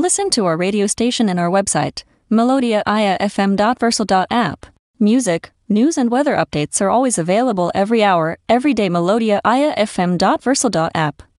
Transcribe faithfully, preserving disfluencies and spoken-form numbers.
Listen to our radio station and our website, melodia i a f m dot versal dot app. Music, news and weather updates are always available every hour, every day. melodia i a f m dot versal dot app.